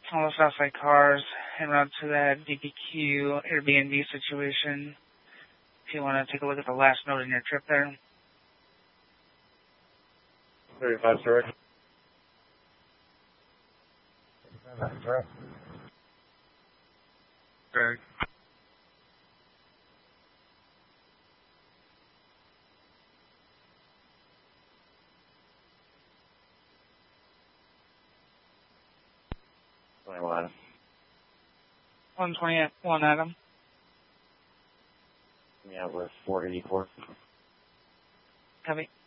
all the Southside cars en route to that DPQ Airbnb situation. If you want to take a look at the last note in your trip there. 35 story. Correct. Greg. Adam. 121 Adam. Yeah, we're 484. Copy.